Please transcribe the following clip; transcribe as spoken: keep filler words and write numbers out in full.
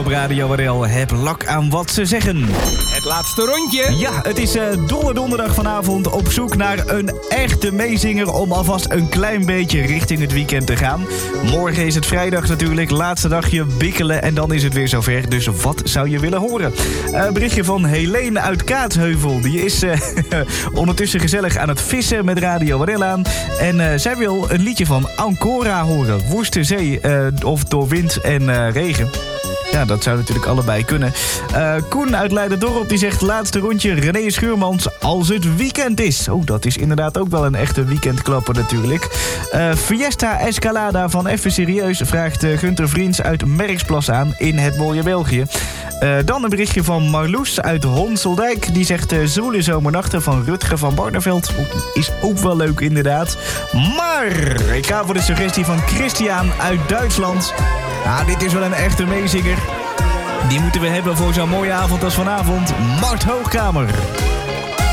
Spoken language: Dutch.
op Radio R L. Heb lak aan wat ze zeggen. Het laatste rondje. Ja, het is uh, dolle donderdag vanavond op zoek naar een echte meezinger om alvast een klein beetje richting het weekend te gaan. Morgen is het vrijdag natuurlijk, laatste dagje bikkelen en dan is het weer zover. Dus wat zou je willen horen? Uh, berichtje van Helene uit Kaatsheuvel. Die is uh, ondertussen gezellig aan het vissen met Radio R L aan. En uh, zij wil een liedje van Ancora horen. Woeste uh, of door wind en uh, regen. Ja, dat zou natuurlijk allebei kunnen. Uh, Koen uit Leiderdorp die zegt laatste rondje René Schuurmans als het weekend is. Oh, dat is inderdaad ook wel een echte weekendklapper natuurlijk. Uh, Fiesta Escalada van Even Serieus vraagt uh, Gunter Vriends uit Merksplas aan in het mooie België. Uh, dan een berichtje van Marloes uit Honseldijk. Die zegt uh, Zwoele Zomernachten van Rutger van Barneveld. Oh, is ook wel leuk inderdaad. Maar ik ga voor de suggestie van Christian uit Duitsland. Ah, dit is wel een echte meezinger. Die moeten we hebben voor zo'n mooie avond als vanavond. Mart Hoogkamer.